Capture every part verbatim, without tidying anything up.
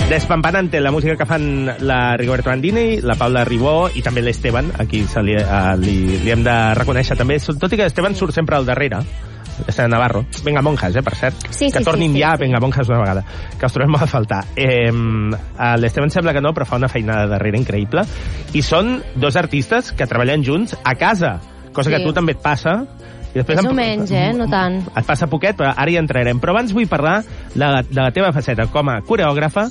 Despampanante, la música que fan la Rigoberta Bandini, la Paula Ribó i també l'Esteban, aquí se li, uh, li, li hem de reconèixer també, tot i que l'Esteban surt sempre al darrere, Esteban Navarro. Venga Monjas, eh, per cert. Sí, sí, que tornin sí, sí, ja sí. Venga Monjas una vegada, que els trobem molt a faltar. Eh, L'Esteban sembla que no, però fa una feinada darrere increïble. I són dos artistes que treballen junts a casa, cosa Sí. que a tu també et passa. I després Més o em- menys, eh? No tant. Et passa poquet, però ara hi entrarem. Però abans vull parlar de la, de la teva faceta com a coreògrafa.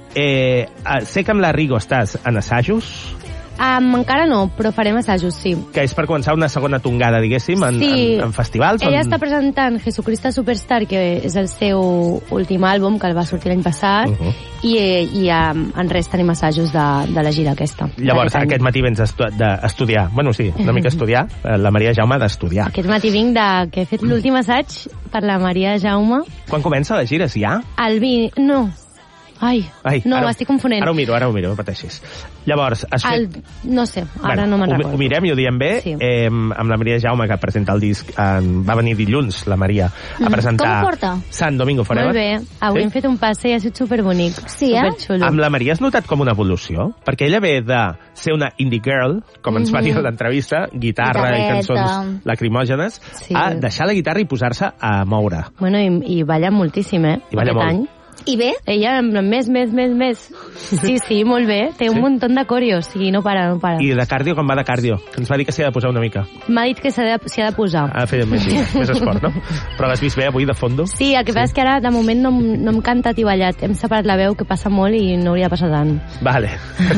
Eh, eh, sé que amb la Rigo estàs en assajos, Um, encara no, però farem assajos, sí. que és per començar una segona tongada, diguéssim, en, Sí. en, en festivals. Ella on... està presentant Jesucristo Superstar, que és el seu últim àlbum, que el va sortir l'any passat, Uh -huh. i, i um, en res tenim assajos de, de la gira aquesta. Llavors, d'aquest any. aquest matí vens d'estudiar. Bueno, sí, una mica estudiar. La Maria Jaume d'estudiar. Aquest matí vinc de, que he fet l'últim assaig per la Maria Jaume. Quan comença la gira, ja? El vi... No. Ai, Ai, no, ara, m'estic confonent. Ara ho miro, ara ho miro, no pateixis. Llavors, has fet... El, no sé, ara bueno, no me'n ho, recordo. ho mirem i ho diem bé. Sí. Eh, amb la Maria Jaume, que presenta el disc, eh, va venir dilluns, la Maria, a presentar... Com ho porta? Sant Domingo Forever. Molt bé. Avui Sí? hem fet un passe i ha sigut superbonic. Sí, eh? Superxulo. Amb la Maria has notat com una evolució? Perquè ella ve de ser una indie girl, com ens va dir a l'entrevista, guitarra i Guitarreta. cançons lacrimògenes, Sí. a deixar la guitarra i posar-se a moure. Bueno, i, i balla moltíssim, eh? I balla aquest molt. any. I bé? Ella, més, més, més, més. Sí, sí, molt bé. Té un Sí? munt de coreos. Sí, no para, no para. I de cardio, com va de cardio? Que ens va dir que s'hi ha de posar una mica. M'ha dit que s'ha de, s'hi ha de posar. Ha de fer més, més esport, no? Però l'has vist bé avui, de fondo? Sí, el que passa és que ara, de moment, no, hem- no hem cantat i ballat. Hem separat la veu, que passa molt i no hauria de passar tant. Vale.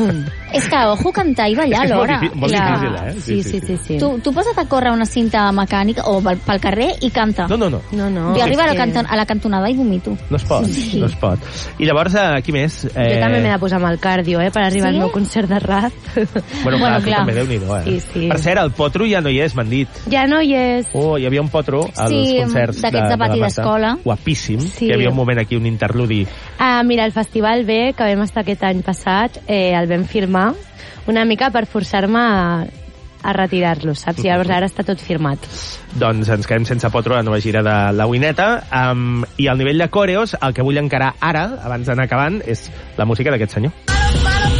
És que, ojo, cantar i ballar És que és molt alhora. difí- molt Clar. difícil, eh? Sí, sí, sí. sí. Tu, tu posa't a córrer una cinta mecànica o pel, pel carrer i canta. No, no, no. No, no. jo arribo a la, és canton, a la cantonada i vomito. No es pot, Sí. no es pot. I llavors, eh, qui més? Que... Jo també m'he de posar amb el cardio, eh, per arribar Sí? al meu concert de rap. Bueno, Bueno, clar, tu clar. també, Déu-n'hi-do, eh? Sí, sí. Per cert, el potro ja no hi és, m'han dit. Ja no hi és. Oh, hi havia un potro als Sí, concerts d'aquests de de, pati la Marta. d'escola. Guapíssim. Sí. Hi havia un moment aquí, un interludi. Ah, mira, el Festival B, que vam estar aquest any passat, eh, el vam firmar una mica per forçar-me a, a retirar-lo, saps? I llavors ara està tot firmat. Doncs ens quedem sense potro a la nova gira de la Wineta. Um, I al nivell de coreos, el que vull encarar ara, abans d'anar acabant, és la música d'aquest senyor.